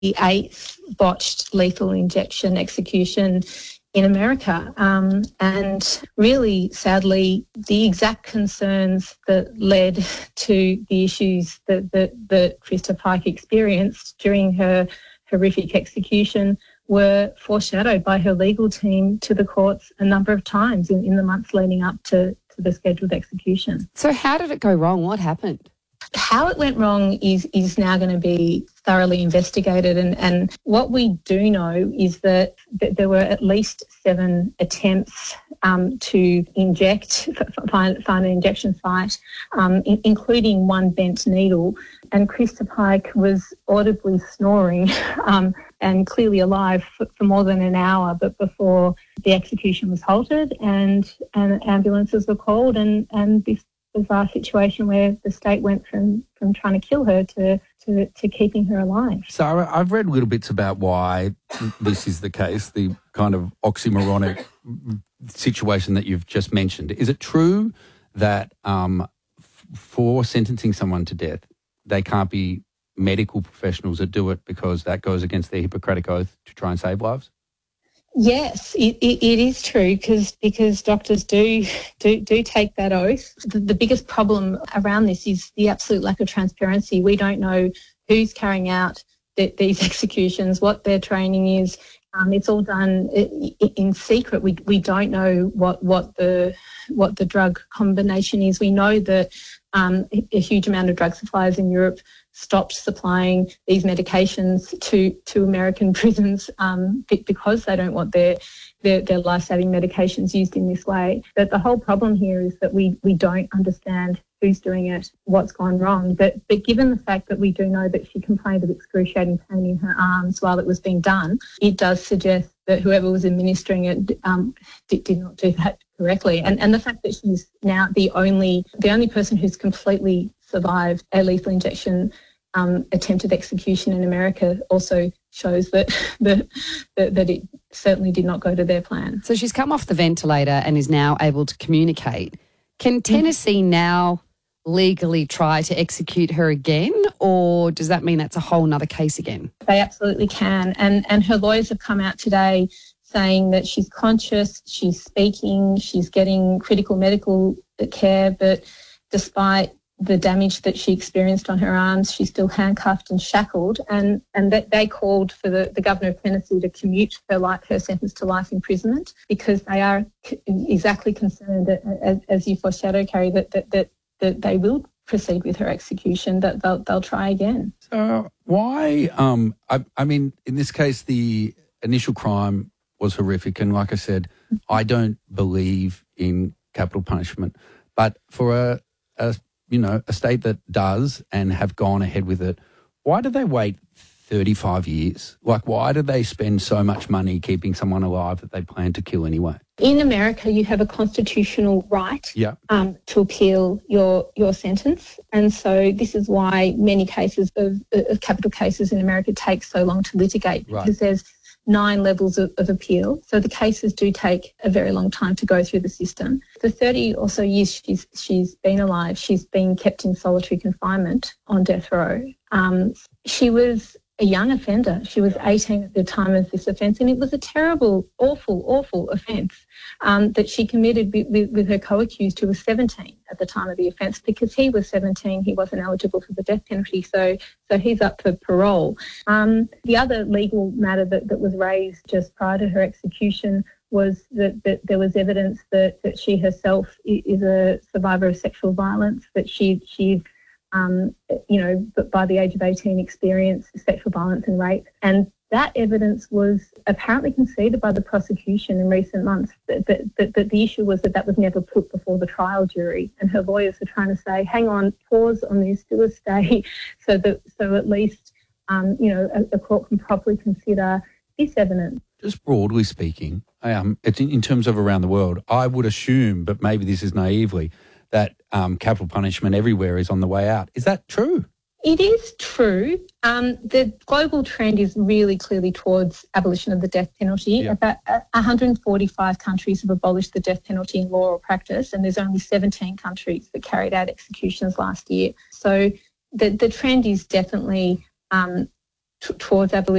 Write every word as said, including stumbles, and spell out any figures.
eighth botched lethal injection execution in America. Um, and really, sadly, the exact concerns that led to the issues that, that, that Krista Pike experienced during her horrific execution were foreshadowed by her legal team to the courts a number of times in, in the months leading up to, to the scheduled execution. So how did it go wrong? What happened? How it went wrong is is now going to be thoroughly investigated, and, and what we do know is that, that there were at least seven attempts um, to inject, find, find an injection site, um, in, including one bent needle, and Krista Pike was audibly snoring um, and clearly alive for, for more than an hour, but before the execution was halted and, and ambulances were called, and, and this bizarre situation where the state went from, from trying to kill her to, to, to keeping her alive. Sarah, I've read little bits about why this is the case, the kind of oxymoronic situation that you've just mentioned. Is it true that um, f- for sentencing someone to death, they can't be medical professionals that do it because that goes against their Hippocratic oath to try and save lives? Yes, it, it, it is true because because doctors do do, do take that oath. The, the biggest problem around this is the absolute lack of transparency. We don't know who's carrying out the, these executions, what their training is. Um, it's all done in, in secret. We we don't know what, what the what the drug combination is. We know that um, a huge amount of drug suppliers in Europe stopped supplying these medications to, to American prisons um, because they don't want their, their, their life-saving medications used in this way. But the whole problem here is that we, we don't understand who's doing it, what's gone wrong. But, but given the fact that we do know that she complained of excruciating pain in her arms while it was being done, it does suggest that whoever was administering it um, did, did not do that correctly. And, and the fact that she's now the only the only person who's completely survived a lethal injection um, attempted execution in America also shows that, that that that it certainly did not go to their plan. So she's come off the ventilator and is now able to communicate. Can Tennessee now legally try to execute her again, or does that mean that's a whole nother case again? They absolutely can. And, and her lawyers have come out today saying that she's conscious, she's speaking, she's getting critical medical care, but despite the damage that she experienced on her arms, she's still handcuffed and shackled, and, and that they called for the, the governor of Tennessee to commute her life, her sentence to life imprisonment because they are c- exactly concerned, as, as you foreshadowed, Carrie, that, that, that, that they will proceed with her execution, that they'll, they'll try again. So why, um, I, I mean, in this case, the initial crime was horrific, and like I said, I don't believe in capital punishment, but for a, a you know, a state that does and have gone ahead with it, why do they wait thirty-five years? Like, why do they spend so much money keeping someone alive that they plan to kill anyway? In America, you have a constitutional right yeah. um, to appeal your your sentence. And so this is why many cases of, of capital cases in America take so long to litigate, because right. there's nine levels of, of appeal. So the cases do take a very long time to go through the system. For thirty or so years she's she's been alive, she's been kept in solitary confinement on death row. Um, she was a young offender. She was eighteen at the time of this offence, and it was a terrible, awful, awful offence um, that she committed with, with, with her co-accused, who was seventeen at the time of the offence. Because he was seventeen, he wasn't eligible for the death penalty, so so he's up for parole. Um, the other legal matter that, that was raised just prior to her execution was that, that there was evidence that, that she herself is a survivor of sexual violence, that she she Um, you know, but by the age of eighteen, experienced sexual violence and rape. And that evidence was apparently conceded by the prosecution in recent months. But, but, but, but the issue was that that was never put before the trial jury. And her lawyers are trying to say, hang on, pause on this, do a stay, so that so at least, um, you know, a, a court can properly consider this evidence. Just broadly speaking, um, it's in, in terms of around the world, I would assume, but maybe this is naively, that um, capital punishment everywhere is on the way out. Is that true? It is true. Um, the global trend is really clearly towards abolition of the death penalty. Yeah. About one hundred forty-five countries have abolished the death penalty in law or practice, and there's only seventeen countries that carried out executions last year. So the, the trend is definitely um, t- towards abolition.